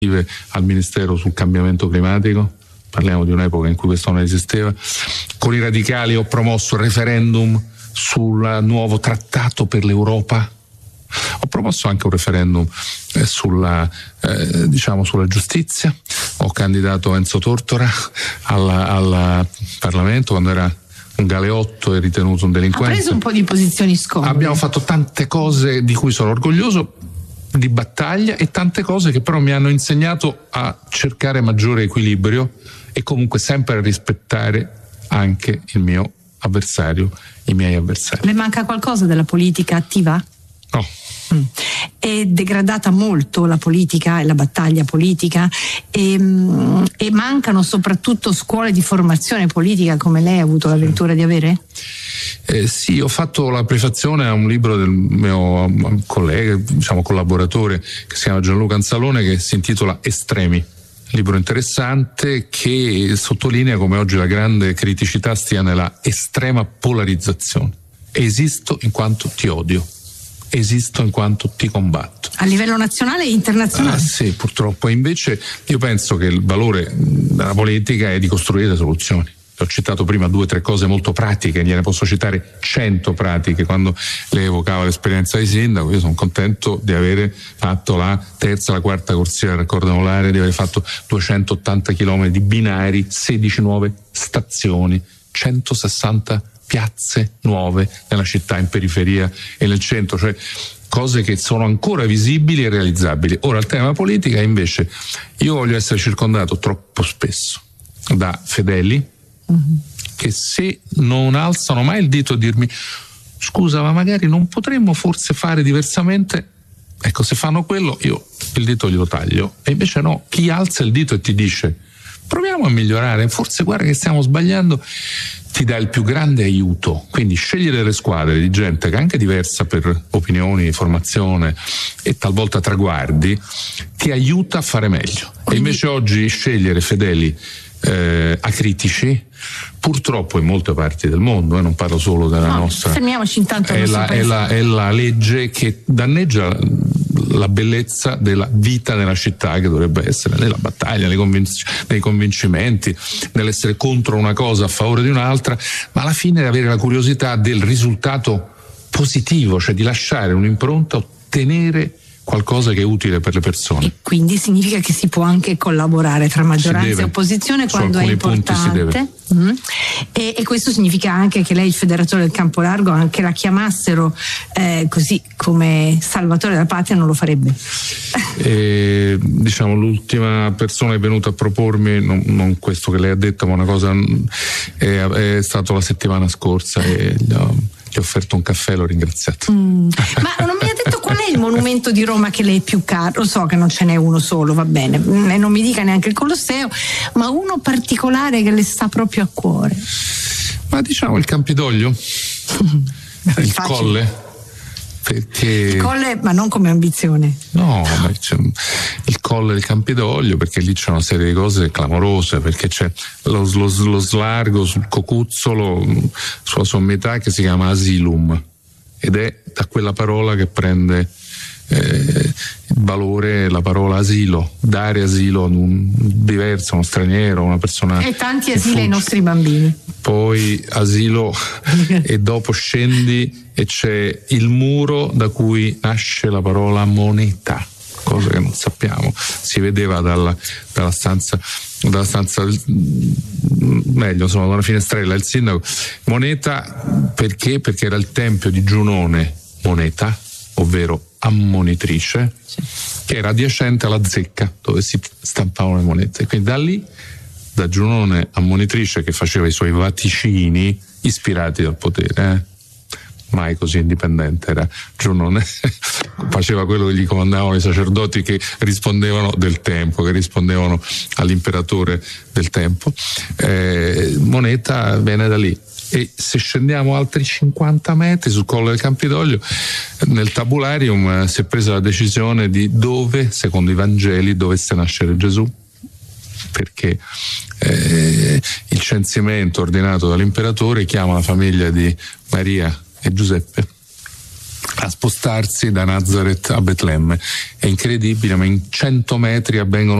al Ministero sul cambiamento climatico, parliamo di un'epoca in cui questo non esisteva. Con i radicali ho promosso il referendum sul nuovo trattato per l'Europa. Ho promosso anche un referendum sulla giustizia. Ho candidato Enzo Tortora al Parlamento quando era un galeotto e ritenuto un delinquente. Ha preso un po' di posizioni scomode. Abbiamo fatto tante cose di cui sono orgoglioso, di battaglia, e tante cose che però mi hanno insegnato a cercare maggiore equilibrio e comunque sempre a rispettare anche il mio avversario, i miei avversari. Le manca qualcosa della politica attiva? No. È degradata molto la politica e la battaglia politica e mancano soprattutto scuole di formazione politica come lei ha avuto la ventura di avere? Sì, ho fatto la prefazione a un libro del mio collega, collaboratore, che si chiama Gianluca Anzalone, che si intitola Estremi. Libro interessante che sottolinea come oggi la grande criticità stia nella estrema polarizzazione. Esisto in quanto ti odio. Esisto in quanto ti combatto. A livello nazionale e internazionale? Sì, purtroppo. E invece io penso che il valore della politica è di costruire soluzioni. Ho citato prima 2 o 3 cose molto pratiche, gliene posso citare 100 pratiche quando lei evocava l'esperienza di sindaco. Io sono contento di avere fatto la 3ª, la 4ª corsia del raccordo anulare, di aver fatto 280 km di binari, 16 nuove stazioni, 160 piazze nuove nella città, in periferia e nel centro, cioè cose che sono ancora visibili e realizzabili. Ora il tema politica invece, io voglio essere circondato troppo spesso da fedeli che se non alzano mai il dito a dirmi scusa ma magari non potremmo forse fare diversamente, ecco, se fanno quello io il dito glielo taglio. E invece no, chi alza il dito e ti dice proviamo a migliorare, forse guarda che stiamo sbagliando, ti dà il più grande aiuto. Quindi scegliere le squadre di gente che è anche diversa per opinioni, formazione e talvolta traguardi ti aiuta a fare meglio. E invece oggi scegliere fedeli acritici, purtroppo in molte parti del mondo, non parlo solo della nostra, fermiamoci intanto è la legge che danneggia la bellezza della vita nella città, che dovrebbe essere nella battaglia, nei convincimenti, nell'essere contro una cosa a favore di un'altra, ma alla fine avere la curiosità del risultato positivo, cioè di lasciare un'impronta, ottenere qualcosa che è utile per le persone. E quindi significa che si può anche collaborare tra maggioranza e opposizione quando è importante. E questo significa anche che lei, il federatore del Campolargo, anche la chiamassero così come salvatore della patria, non lo farebbe. L'ultima persona che è venuta a propormi, non questo che lei ha detto, ma una cosa è stato la settimana scorsa e gli ho offerto un caffè e l'ho ringraziato. Ma non mi ha detto qual è il monumento di Roma che le è più caro? Lo so che non ce n'è uno solo, va bene, e non mi dica neanche il Colosseo, ma uno particolare che le sta proprio a cuore. Ma il Campidoglio, il Colle. Perché il Colle, ma non come ambizione. No, ma c'è il Colle del Campidoglio, perché lì c'è una serie di cose clamorose, perché c'è lo slargo sul Cocuzzolo, sulla sommità, che si chiama Asilum, ed è da quella parola che prende il valore la parola asilo, dare asilo ad un diverso, uno straniero, una persona. E tanti asili ai nostri bambini. Poi asilo e dopo scendi e c'è il muro da cui nasce la parola moneta, cosa che non sappiamo, si vedeva dalla stanza meglio, insomma, da una finestrella. Il sindaco, moneta perché era il tempio di Giunone Moneta, ovvero ammonitrice, che era adiacente alla zecca dove si stampavano le monete. Quindi da lì, da Giunone ammonitrice, che faceva i suoi vaticini ispirati dal potere, mai così indipendente era Giunone, faceva quello che gli comandavano i sacerdoti che rispondevano del tempo, che rispondevano all'imperatore del tempo. Moneta viene da lì. E se scendiamo altri 50 metri sul Colle del Campidoglio, nel tabularium si è presa la decisione di dove, secondo i Vangeli, dovesse nascere Gesù, perché il censimento ordinato dall'imperatore chiama la famiglia di Maria e Giuseppe a spostarsi da Nazareth a Betlemme. È incredibile, ma in 100 metri avvengono